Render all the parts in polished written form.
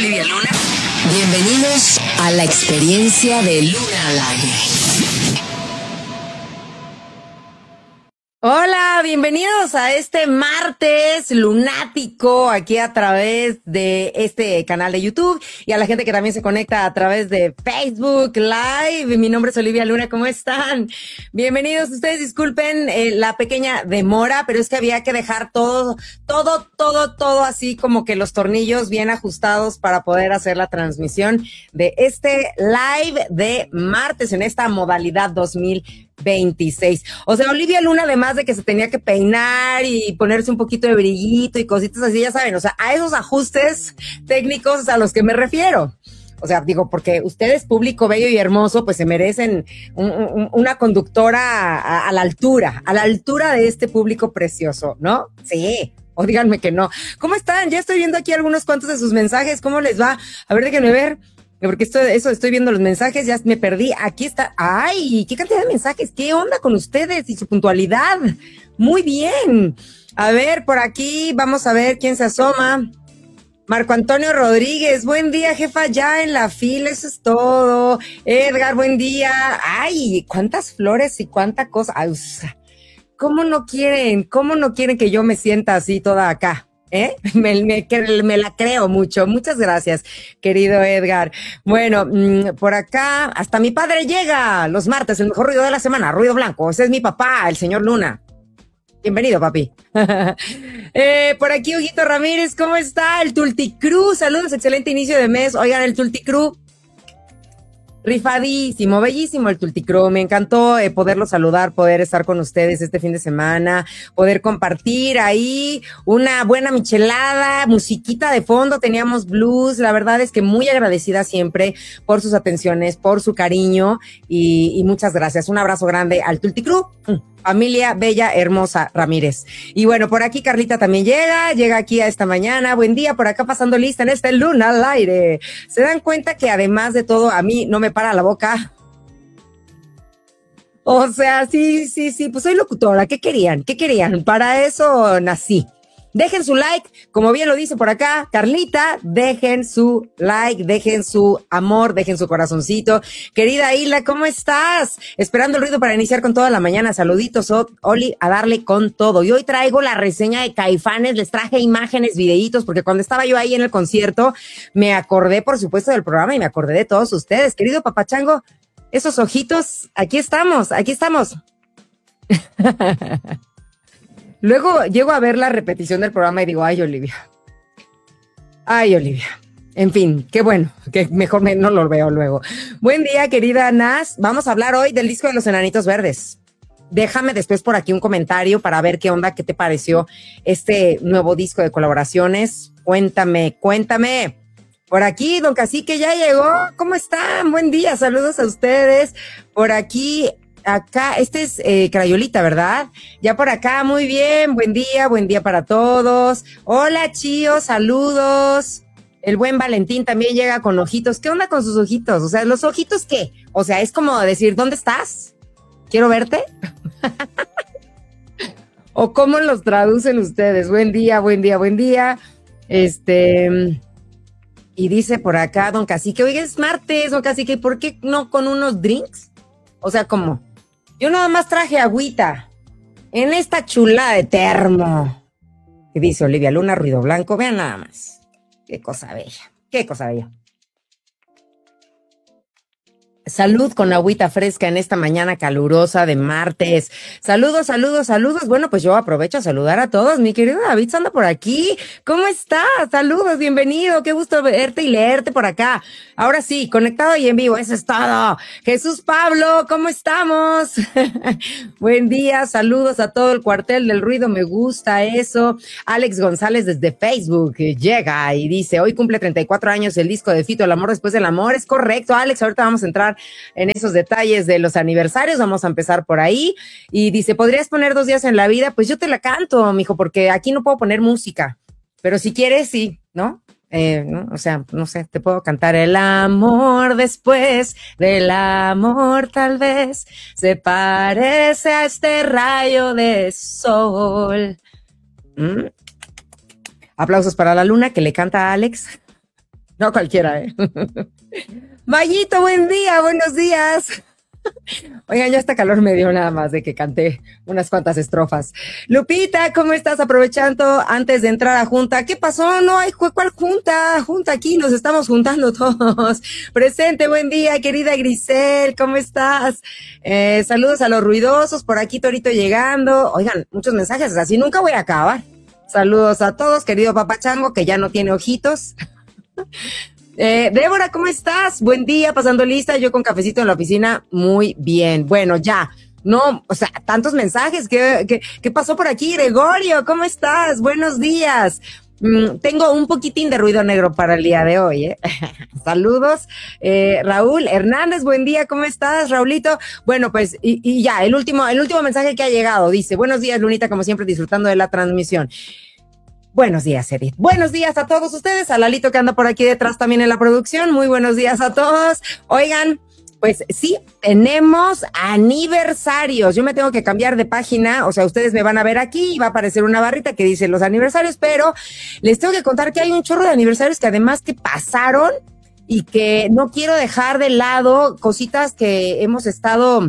Olivia Luna. Bienvenidos a la experiencia de Luna al aire. Hola, bienvenidos a este martes lunático aquí a través de este canal de YouTube y a la gente que también se conecta a través de Facebook Live. Mi nombre es Olivia Luna, ¿cómo están? Bienvenidos. Ustedes disculpen la pequeña demora, pero es que había que dejar todo así como que los tornillos bien ajustados para poder hacer la transmisión de este live de martes en esta modalidad 2026. O sea, Olivia Luna, además de que se tenía que peinar y ponerse un poquito de brillito y cositas así, ya saben, o sea, a esos ajustes técnicos a los que me refiero. O sea, digo, porque ustedes, público bello y hermoso, pues se merecen una conductora a la altura de este público precioso, ¿no? Sí. O díganme que no. ¿Cómo están? Ya estoy viendo aquí algunos cuantos de sus mensajes. ¿Cómo les va? A ver, déjenme ver. Porque estoy viendo los mensajes, ya me perdí. Aquí está. ¡Ay! ¡Qué cantidad de mensajes! ¿Qué onda con ustedes y su puntualidad? Muy bien. A ver, por aquí vamos a ver quién se asoma. Marco Antonio Rodríguez, buen día, jefa, ya en la fila, eso es todo. Edgar, buen día. ¡Ay! ¿Cuántas flores y cuánta cosa! Ay, ¿cómo no quieren que yo me sienta así toda acá? Me la creo mucho. Muchas gracias, querido Edgar. Bueno, por acá, hasta mi padre llega los martes, el mejor ruido de la semana, ruido blanco. Ese es mi papá, el señor Luna. Bienvenido, papi. Por aquí, Huguito Ramírez, ¿cómo está? El Tulticruz, saludos, excelente inicio de mes. Oigan, el Tulticruz, rifadísimo, bellísimo el Tulticruz, me encantó poderlo saludar, poder estar con ustedes este fin de semana, poder compartir ahí una buena michelada, musiquita de fondo, teníamos blues, la verdad es que muy agradecida siempre por sus atenciones, por su cariño y muchas gracias, un abrazo grande al Tulticruz. Familia bella, hermosa Ramírez. Y bueno, por aquí Carlita también llega aquí a esta mañana. Buen día, por acá pasando lista en este Luna al aire. ¿Se dan cuenta que además de todo a mí no me para la boca? O sea, sí, pues soy locutora. ¿Qué querían? Para eso nací. Dejen su like, como bien lo dice por acá Carlita, dejen su like, dejen su amor, dejen su corazoncito. Querida Isla, ¿cómo estás? Esperando el ruido para iniciar con toda la mañana. Saluditos, Oli, a darle con todo. Y hoy traigo la reseña de Caifanes, les traje imágenes, videitos, porque cuando estaba yo ahí en el concierto, me acordé, por supuesto, del programa y me acordé de todos ustedes. Querido papachango, esos ojitos, aquí estamos. Luego llego a ver la repetición del programa y digo, ay, Olivia. En fin, qué bueno, que mejor no lo veo luego. Buen día, querida Nas. Vamos a hablar hoy del disco de Los Enanitos Verdes. Déjame después por aquí un comentario para ver qué onda, qué te pareció este nuevo disco de colaboraciones. Cuéntame. Por aquí, don Cacique ya llegó. ¿Cómo están? Buen día, saludos a ustedes. Por aquí... Acá, este es Crayolita, ¿verdad? Ya por acá, muy bien, buen día para todos. Hola, chíos, saludos. El buen Valentín también llega con ojitos. ¿Qué onda con sus ojitos? O sea, ¿los ojitos qué? O sea, es como decir, ¿dónde estás? ¿Quiero verte? ¿O cómo los traducen ustedes? Buen día. Y dice por acá don Cacique, oiga, es martes, don Cacique, ¿por qué no con unos drinks? O sea, ¿cómo? Yo nada más traje agüita en esta chulada de termo. Que dice Olivia Luna, ruido blanco. Vean nada más. Qué cosa bella. Salud con agüita fresca en esta mañana calurosa de martes. Saludos. Bueno, pues yo aprovecho a saludar a todos. Mi querido David anda por aquí. ¿Cómo estás? Saludos, bienvenido. Qué gusto verte y leerte por acá. Ahora sí, conectado y en vivo, eso es todo. Jesús Pablo, ¿cómo estamos? Buen día, saludos a todo el cuartel del ruido, me gusta eso. Alex González desde Facebook llega y dice, hoy cumple 34 años el disco de Fito, El amor después del amor. Es correcto, Alex, ahorita vamos a entrar en esos detalles de los aniversarios, vamos a empezar por ahí. Y dice, ¿podrías poner 2 días en la vida? Pues yo te la canto, mijo, porque aquí no puedo poner música, pero si quieres, sí, ¿no? ¿No? O sea, no sé, te puedo cantar el amor después del amor tal vez se parece a este rayo de sol. Aplausos para la luna que le canta a Alex. No cualquiera, ¿eh? Mayito, buen día, buenos días. Oigan, ya hasta calor me dio nada más de que canté unas cuantas estrofas. Lupita, ¿cómo estás? Aprovechando antes de entrar a junta. ¿Qué pasó? No hay cuál junta. Junta aquí, nos estamos juntando todos. Presente, buen día, querida Grisel, ¿cómo estás? Saludos a los ruidosos, por aquí Torito llegando. Oigan, muchos mensajes, así nunca voy a acabar. Saludos a todos, querido papachango, que ya no tiene ojitos. Débora, ¿cómo estás? Buen día, pasando lista, yo con cafecito en la oficina, muy bien. Bueno, ya, no, o sea, tantos mensajes, ¿qué pasó por aquí? Gregorio, ¿cómo estás? Buenos días. Tengo un poquitín de ruido negro para el día de hoy, ¿eh? Saludos. Raúl Hernández, buen día, ¿cómo estás, Raulito? Bueno, pues, y ya, el último mensaje que ha llegado, dice, buenos días, Lunita, como siempre, disfrutando de la transmisión. Buenos días, Edith. Buenos días a todos ustedes, a Lalito que anda por aquí detrás también en la producción. Muy buenos días a todos. Oigan, pues sí, tenemos aniversarios. Yo me tengo que cambiar de página, o sea, ustedes me van a ver aquí y va a aparecer una barrita que dice los aniversarios, pero les tengo que contar que hay un chorro de aniversarios que además que pasaron y que no quiero dejar de lado, cositas que hemos estado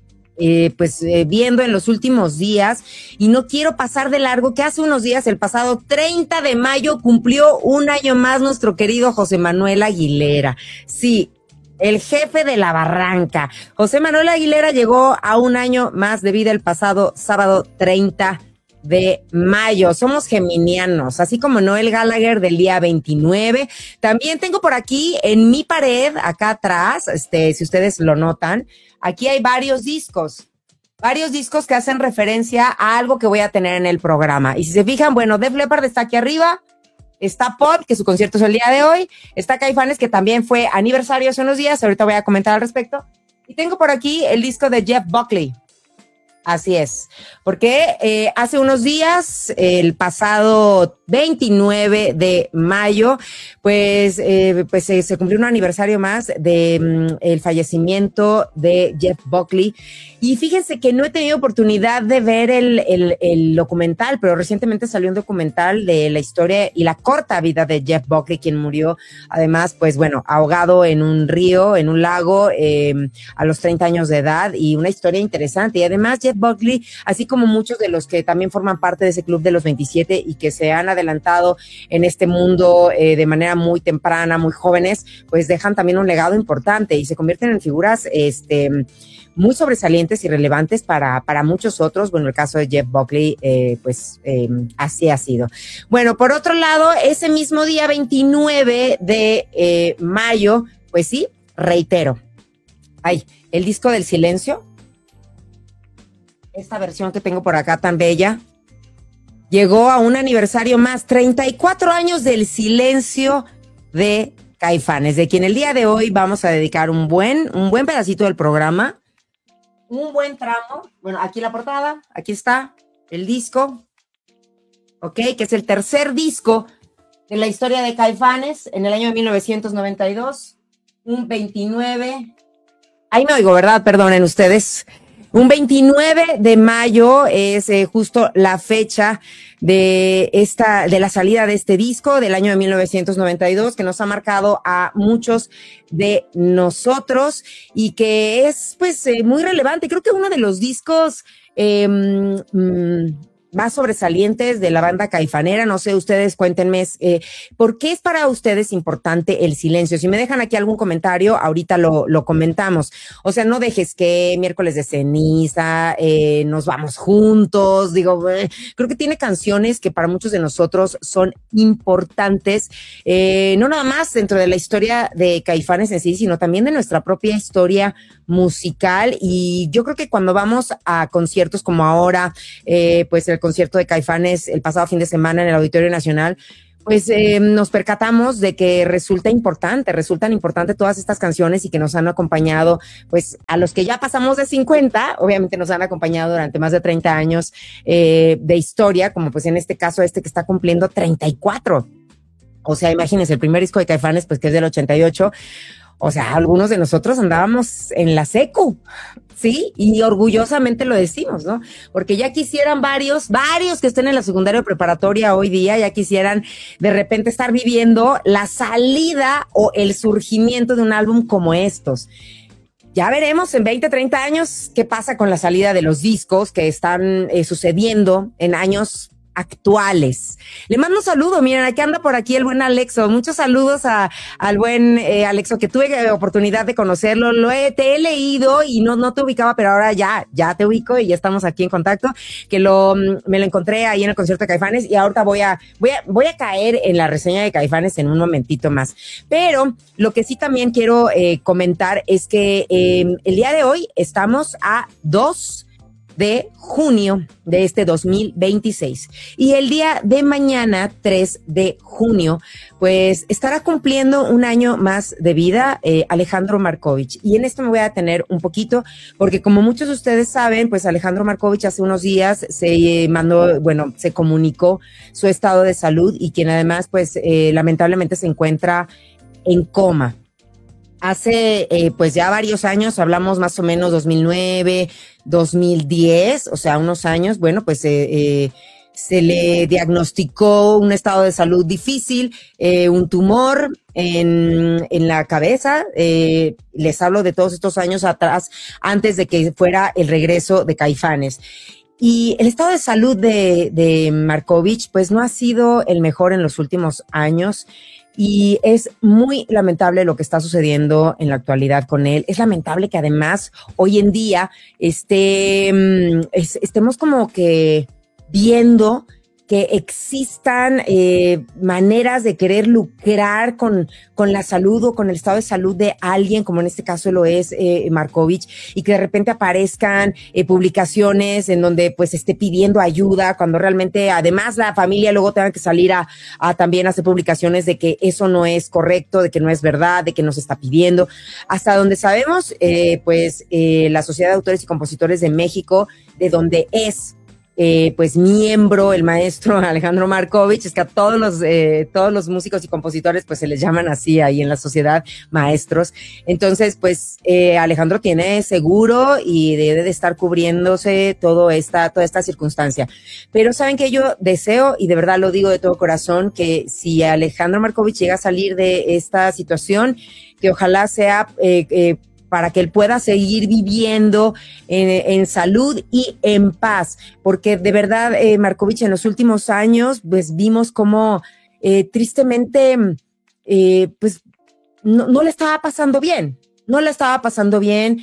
viendo en los últimos días, y no quiero pasar de largo que hace unos días, el pasado 30 de mayo, cumplió un año más nuestro querido José Manuel Aguilera. Sí, el jefe de la barranca. José Manuel Aguilera llegó a un año más de vida el pasado sábado 30 de mayo. Somos geminianos, así como Noel Gallagher del día 29. También tengo por aquí en mi pared, acá atrás, si ustedes lo notan, aquí hay varios discos que hacen referencia a algo que voy a tener en el programa. Y si se fijan, bueno, Def Leppard está aquí arriba, está Pod, que su concierto es el día de hoy, está Caifanes, que también fue aniversario hace unos días, ahorita voy a comentar al respecto. Y tengo por aquí el disco de Jeff Buckley. Así es, porque hace unos días, el pasado 29 de mayo, pues se cumplió un aniversario más de el fallecimiento de Jeff Buckley. Y fíjense que no he tenido oportunidad de ver el documental, pero recientemente salió un documental de la historia y la corta vida de Jeff Buckley, quien murió además, pues bueno, ahogado en un río, en un lago, a los 30 años de edad, y una historia interesante. Y además Jeff Buckley, así como muchos de los que también forman parte de ese club de los 27 y que se han adelantado en este mundo de manera muy temprana, muy jóvenes, pues dejan también un legado importante y se convierten en figuras muy sobresalientes y relevantes para muchos otros. Bueno, el caso de Jeff Buckley, así ha sido. Bueno, por otro lado, ese mismo día 29 de mayo, pues sí, reitero, el disco del silencio, esta versión que tengo por acá tan bella, llegó a un aniversario más, 34 años del silencio de Caifanes, de quien el día de hoy vamos a dedicar un buen pedacito del programa, un buen tramo. Bueno, aquí la portada, aquí está el disco, ok, que es el tercer disco de la historia de Caifanes en el año de 1992, un 29, ahí me oigo, ¿verdad? Perdonen ustedes. Un 29 de mayo es justo la fecha de la salida de este disco del año de 1992, que nos ha marcado a muchos de nosotros y que es pues muy relevante. Creo que uno de los discos más sobresalientes de la banda caifanera. No sé, ustedes cuéntenme, ¿por qué es para ustedes importante el silencio? Si me dejan aquí algún comentario, ahorita lo comentamos. O sea, no dejes que miércoles de ceniza, nos vamos juntos, creo que tiene canciones que para muchos de nosotros son importantes, no nada más dentro de la historia de Caifanes en sí, sino también de nuestra propia historia musical. Y yo creo que cuando vamos a conciertos como ahora, pues el concierto de Caifanes el pasado fin de semana en el Auditorio Nacional, pues nos percatamos de que resultan importantes todas estas canciones y que nos han acompañado, pues a los que ya pasamos de 50, obviamente nos han acompañado durante más de 30 años de historia, como pues en este caso que está cumpliendo 34. O sea, imagínense, el primer disco de Caifanes, pues que es del 88. o sea, algunos de nosotros andábamos en la secu, ¿sí? Y orgullosamente lo decimos, ¿no? Porque ya quisieran varios que estén en la secundaria o preparatoria hoy día, ya quisieran de repente estar viviendo la salida o el surgimiento de un álbum como estos. Ya veremos en 20, 30 años qué pasa con la salida de los discos que están sucediendo en años actuales. Le mando un saludo, miren, aquí anda por aquí el buen Alexo. Muchos saludos al buen Alexo, que tuve oportunidad de conocerlo. Te he leído y no te ubicaba, pero ahora ya te ubico y ya estamos aquí en contacto, que me lo encontré ahí en el concierto de Caifanes y ahorita voy a caer en la reseña de Caifanes en un momentito más. Pero lo que sí también quiero comentar es que el día de hoy estamos a 2 de junio de este 2026. Y el día de mañana, 3 de junio, pues estará cumpliendo un año más de vida Alejandro Markovich. Y en esto me voy a detener un poquito, porque como muchos de ustedes saben, pues Alejandro Markovich hace unos días se comunicó su estado de salud y quien además, pues lamentablemente se encuentra en coma. Hace pues ya varios años, hablamos más o menos 2009, 2010, o sea, unos años, bueno, pues se le diagnosticó un estado de salud difícil, un tumor en la cabeza. Les hablo de todos estos años atrás, antes de que fuera el regreso de Caifanes. Y el estado de salud de Markovich, pues no ha sido el mejor en los últimos años. Y es muy lamentable lo que está sucediendo en la actualidad con él. Es lamentable que además hoy en día estemos como que viendo que existan maneras de querer lucrar con la salud o con el estado de salud de alguien, como en este caso lo es Markovich, y que de repente aparezcan publicaciones en donde pues esté pidiendo ayuda, cuando realmente además la familia luego tenga que salir a también hacer publicaciones de que eso no es correcto, de que no es verdad, de que nos está pidiendo. Hasta donde sabemos, la Sociedad de Autores y Compositores de México, de donde es pues miembro, el maestro Alejandro Markovich, es que a todos los músicos y compositores pues se les llaman así ahí en la sociedad, maestros. Entonces pues Alejandro tiene seguro y debe de estar cubriéndose toda esta circunstancia. Pero saben que yo deseo, y de verdad lo digo de todo corazón, que si Alejandro Markovich llega a salir de esta situación, que ojalá sea para que él pueda seguir viviendo en salud y en paz, porque de verdad Markovich en los últimos años pues vimos cómo tristemente pues no le estaba pasando bien. No le estaba pasando bien,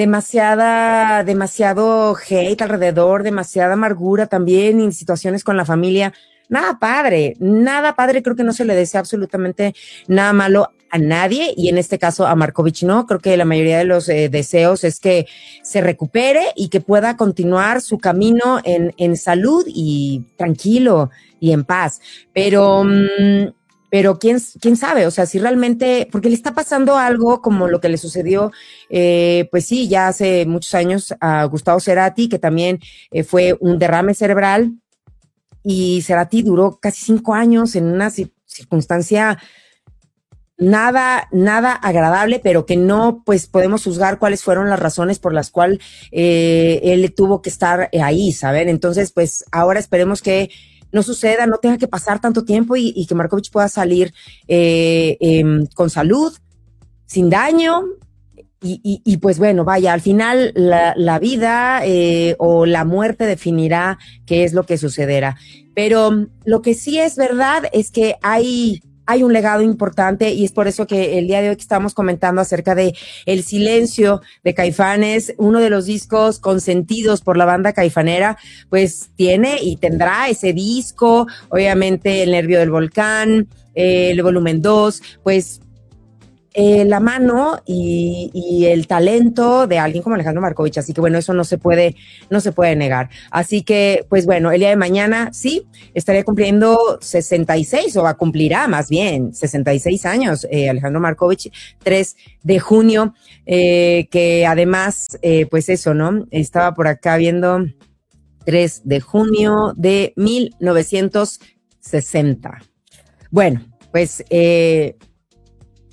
demasiado hate alrededor, demasiada amargura también en situaciones con la familia. Nada padre, creo que no se le desea absolutamente nada malo a nadie, y en este caso a Markovich no. Creo que la mayoría de los deseos es que se recupere y que pueda continuar su camino en salud y tranquilo y en paz. Pero quién sabe, o sea, si realmente, porque le está pasando algo como lo que le sucedió, pues sí, ya hace muchos años a Gustavo Cerati, que también fue un derrame cerebral, y Cerati duró casi 5 años en una circunstancia nada agradable, pero que no pues podemos juzgar cuáles fueron las razones por las cuales él tuvo que estar ahí, ¿saben? Entonces pues ahora esperemos que no suceda, no tenga que pasar tanto tiempo y que Markovich pueda salir con salud, sin daño. Y pues bueno, vaya, al final la vida o la muerte definirá qué es lo que sucederá. Pero lo que sí es verdad es que hay un legado importante, y es por eso que el día de hoy que estamos comentando acerca de El Silencio de Caifanes, uno de los discos consentidos por la banda caifanera, pues tiene y tendrá ese disco, obviamente El Nervio del Volcán, el volumen 2, pues la mano y el talento de alguien como Alejandro Markovich. Así que bueno, eso no se puede negar. Así que pues bueno, el día de mañana sí estaría cumpliendo 66, o cumplirá más bien 66 años Alejandro Markovich, 3 de junio, que además pues eso, ¿no? Estaba por acá viendo 3 de junio de 1960. Bueno, pues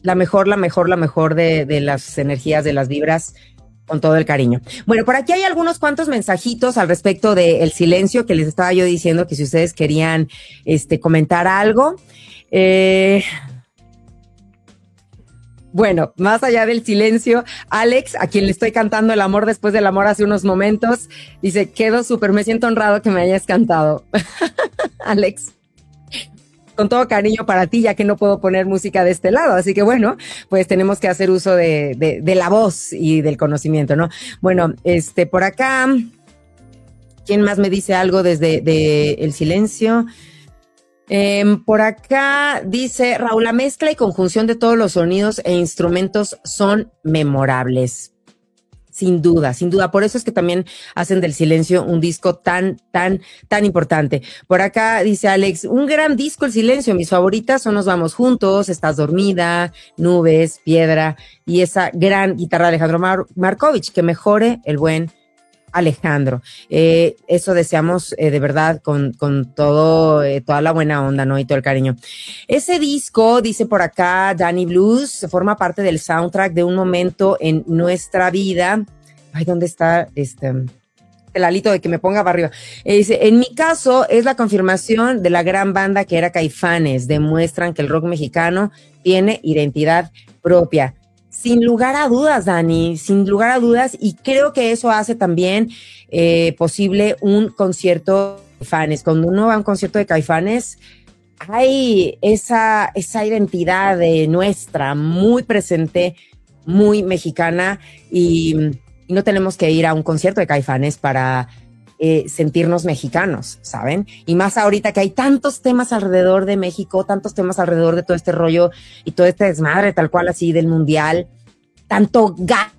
la mejor de las energías, de las vibras, con todo el cariño. Bueno, por aquí hay algunos cuantos mensajitos al respecto del silencio que les estaba yo diciendo que si ustedes querían comentar algo. Bueno, más allá del silencio, Alex, a quien le estoy cantando El amor después del amor hace unos momentos, dice, quedo súper, me siento honrado que me hayas cantado. Alex, con todo cariño para ti, ya que no puedo poner música de este lado. Así que bueno, pues tenemos que hacer uso de la voz y del conocimiento, ¿no? Bueno, por acá, ¿quién más me dice algo desde el silencio? Por acá dice Raúl, la mezcla y conjunción de todos los sonidos e instrumentos son memorables. Sin duda. Por eso es que también hacen del silencio un disco tan importante. Por acá dice Alex, un gran disco el silencio. Mis favoritas son Nos vamos juntos, Estás dormida, Nubes, Piedra y esa gran guitarra de Alejandro Markovich. Que mejore el buen Alejandro. Eso deseamos de verdad con todo, toda la buena onda, ¿no? Y todo el cariño. Ese disco, dice por acá Danny Blues, forma parte del soundtrack de un momento en nuestra vida. Ay, ¿dónde está el alito de que me ponga para arriba? Dice, en mi caso es la confirmación de la gran banda que era Caifanes. Demuestran que el rock mexicano tiene identidad propia. Sin lugar a dudas, Dani, sin lugar a dudas, y creo que eso hace también posible un concierto de Caifanes. Cuando uno va a un concierto de Caifanes, hay esa identidad nuestra muy presente, muy mexicana, y no tenemos que ir a un concierto de Caifanes para sentirnos mexicanos, ¿saben? Y más ahorita que hay tantos temas alrededor de México, tantos temas alrededor de todo este rollo y todo este desmadre tal cual así del mundial, tanto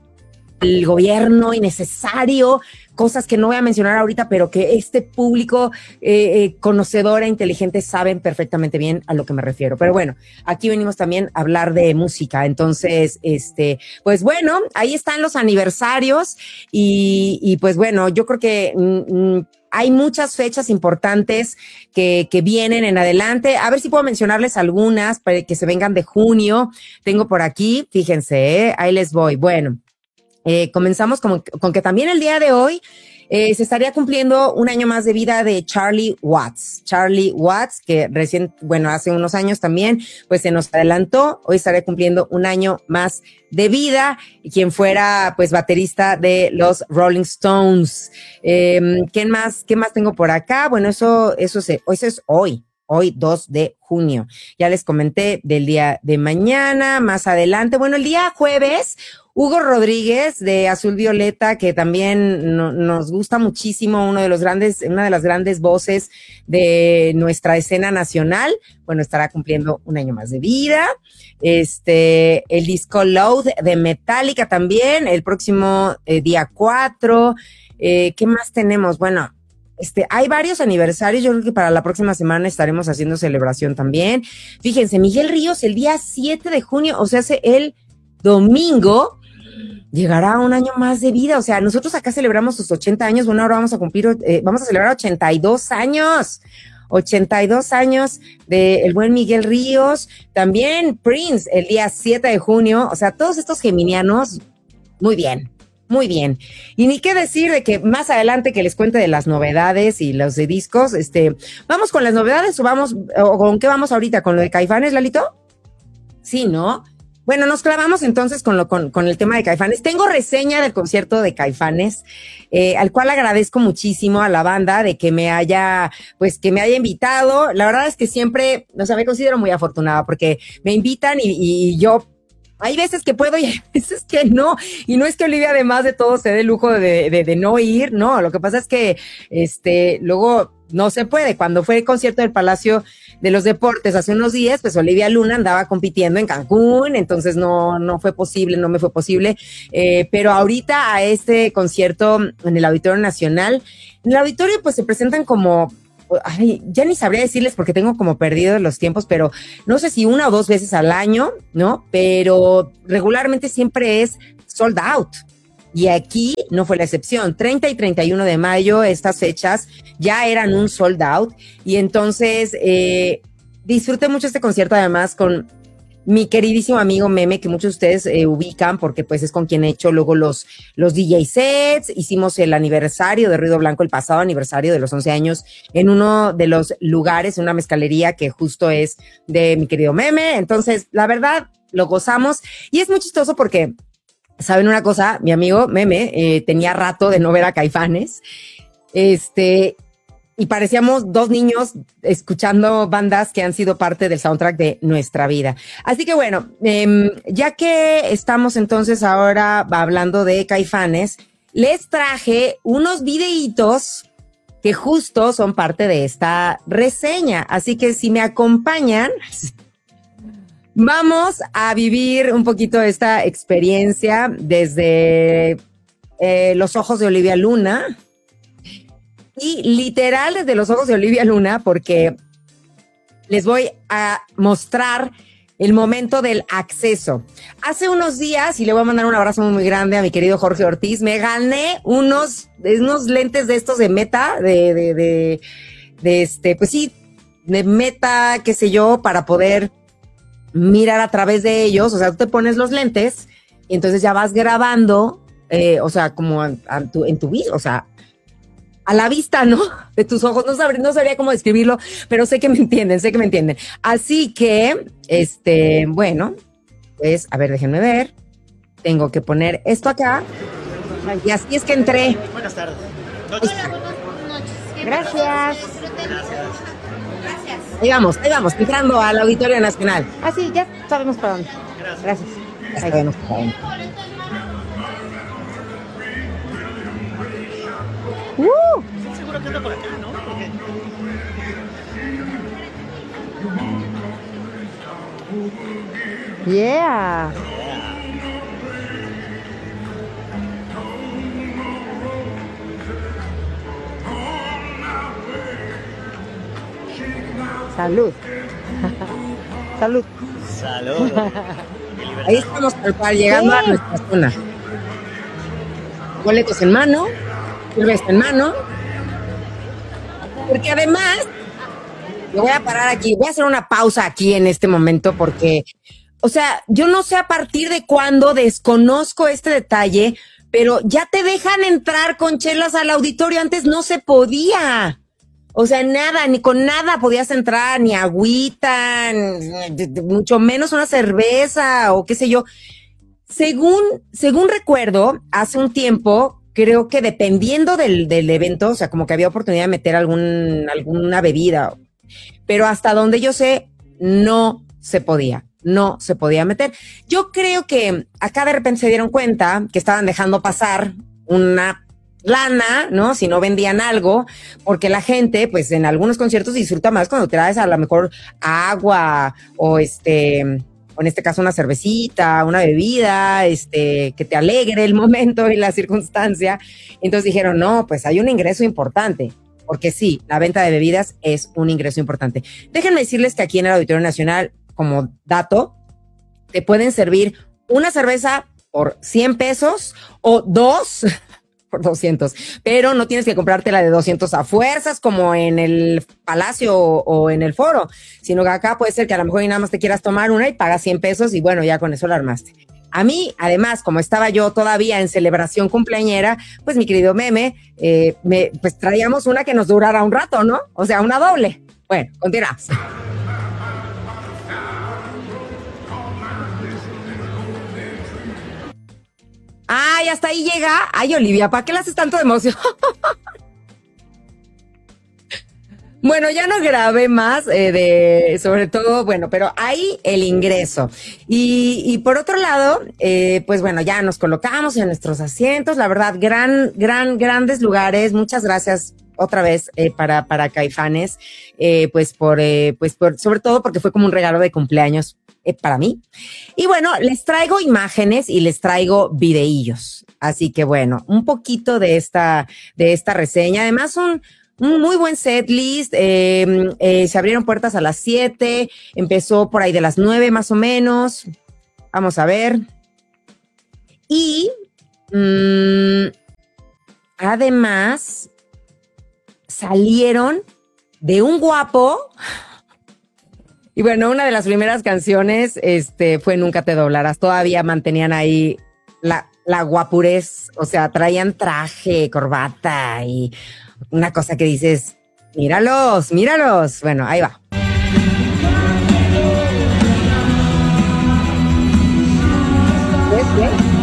el gobierno innecesario, cosas que no voy a mencionar ahorita, pero que este público conocedor e inteligente saben perfectamente bien a lo que me refiero. Pero bueno, aquí venimos también a hablar de música. Entonces, pues bueno, ahí están los aniversarios y pues bueno, yo creo que hay muchas fechas importantes que vienen en adelante. A ver si puedo mencionarles algunas para que se vengan de junio. Tengo por aquí, fíjense, ahí les voy. Bueno, comenzamos con que también el día de hoy se estaría cumpliendo un año más de vida de Charlie Watts. Charlie Watts, que hace unos años también, pues se nos adelantó. Hoy estaría cumpliendo un año más de vida, quien fuera pues baterista de los Rolling Stones. ¿Qué más tengo por acá? Bueno, eso es hoy 2 de junio. Ya les comenté del día de mañana, más adelante. Bueno, el día jueves, Hugo Rodríguez de Azul Violeta, que también nos gusta muchísimo, una de las grandes voces de nuestra escena nacional. Bueno, estará cumpliendo un año más de vida. El disco Load de Metallica también, el próximo día 4. ¿Qué más tenemos? Bueno, hay varios aniversarios. Yo creo que para la próxima semana estaremos haciendo celebración también. Fíjense, Miguel Ríos el día 7 de junio, o sea, el domingo, llegará a un año más de vida. O sea, nosotros acá celebramos sus 80 años. Bueno, ahora vamos a celebrar 82 años. 82 años de el buen Miguel Ríos. También Prince el día 7 de junio. O sea, todos estos geminianos, muy bien. Muy bien. Y ni qué decir de que más adelante que les cuente de las novedades y los de discos, ¿vamos con las novedades o con qué vamos ahorita? ¿Con lo de Caifanes, Lalito? Sí, ¿no? Bueno, nos clavamos entonces con el tema de Caifanes. Tengo reseña del concierto de Caifanes, al cual agradezco muchísimo a la banda de que me haya invitado. La verdad es que siempre, me considero muy afortunada porque me invitan y yo, hay veces que puedo y hay veces que no. Y no es que Olivia, además de todo, se dé el lujo de no ir, no. Lo que pasa es que, luego no se puede. Cuando fue el concierto del Palacio de los Deportes hace unos días, pues Olivia Luna andaba compitiendo en Cancún, entonces no me fue posible. Pero ahorita a este concierto en el Auditorio Nacional, en el auditorio pues se presentan como, ya ni sabría decirles porque tengo como perdido los tiempos, pero no sé si 1 o 2 veces al año, ¿no? Pero regularmente siempre es sold out. Y aquí no fue la excepción. 30 y 31 de mayo, estas fechas ya eran un sold out. Y entonces disfruté mucho este concierto, además con mi queridísimo amigo Meme, que muchos de ustedes ubican porque pues es con quien he hecho luego los DJ sets. Hicimos el aniversario de Ruido Blanco, el pasado aniversario de los 11 años en uno de los lugares, una mezcalería que justo es de mi querido Meme. Entonces, la verdad, lo gozamos y es muy chistoso porque, ¿saben una cosa? Mi amigo Meme tenía rato de no ver a Caifanes. Y parecíamos dos niños escuchando bandas que han sido parte del soundtrack de nuestra vida. Así que bueno, ya que estamos entonces ahora hablando de Caifanes, les traje unos videitos que justo son parte de esta reseña. Así que si me acompañan, vamos a vivir un poquito esta experiencia desde los ojos de Olivia Luna. Y literal desde los ojos de Olivia Luna, porque les voy a mostrar el momento del acceso. Hace unos días, y le voy a mandar un abrazo muy grande a mi querido Jorge Ortiz, me gané unos lentes de estos de Meta, pues sí, de Meta, qué sé yo, para poder mirar a través de ellos. O sea, tú te pones los lentes y entonces ya vas grabando, o sea, como en tu vida, o sea, a la vista, ¿no? De tus ojos. No sabría cómo describirlo, pero sé que me entienden. Así que, bueno, pues, a ver, déjenme ver. Tengo que poner esto acá. Y así es que entré. Buenas tardes. Hola, buenas noches. Gracias. Gracias. Ahí vamos, entrando al Auditorio Nacional. Ah, sí, ya sabemos para dónde. Gracias. Ya sabemos para dónde. ¿Estás seguro que anda por acá, no? Porque... Yeah. Salud. Salud. Salud. Ahí estamos tal cual, llegando a nuestra zona. Boletos en mano, cerveza en mano. Porque además, me voy a parar aquí, voy a hacer una pausa aquí en este momento porque, o sea, yo no sé a partir de cuándo, desconozco este detalle, pero ya te dejan entrar con chelas al auditorio. Antes no se podía. O sea, nada, ni con nada podías entrar, ni agüita, mucho menos una cerveza o qué sé yo. Según recuerdo, hace un tiempo, creo que dependiendo del evento, o sea, como que había oportunidad de meter alguna bebida, pero hasta donde yo sé, no se podía meter. Yo creo que acá de repente se dieron cuenta que estaban dejando pasar una lana, ¿no? Si no vendían algo, porque la gente, pues en algunos conciertos disfruta más cuando te traes a lo mejor agua o en este caso una cervecita, una bebida, que te alegre el momento y la circunstancia. Entonces dijeron, no, pues hay un ingreso importante, porque sí, la venta de bebidas es un ingreso importante. Déjenme decirles que aquí en el Auditorio Nacional, como dato, te pueden servir una cerveza por 100 pesos o dos por 200, pero no tienes que comprarte la de 200 a fuerzas como en el Palacio o en el Foro, sino que acá puede ser que a lo mejor nada más te quieras tomar una y pagas 100 pesos y bueno, ya con eso la armaste. A mí, además, como estaba yo todavía en celebración cumpleañera, pues mi querido Meme, pues traíamos una que nos durara un rato, ¿no? O sea, una doble. Bueno, continuamos. Ay, hasta ahí llega. Ay, Olivia, ¿para qué le haces tanto de emoción? Bueno, ya no grabé más sobre todo, bueno, pero ahí el ingreso. Y por otro lado, pues bueno, ya nos colocamos en nuestros asientos. La verdad, grandes lugares. Muchas gracias otra vez para Caifanes, sobre todo porque fue como un regalo de cumpleaños para mí. Y bueno, les traigo imágenes y les traigo videillos. Así que bueno, un poquito de esta reseña. Además, un muy buen set list. Se abrieron puertas a las 7, empezó por ahí de las 9 más o menos. Vamos a ver. Y además salieron de un guapo Y bueno, una de las primeras canciones, fue Nunca te doblarás. Todavía mantenían ahí la guapurez, o sea, traían traje, corbata y una cosa que dices, míralos, míralos. Bueno, ahí va. ¿Ves?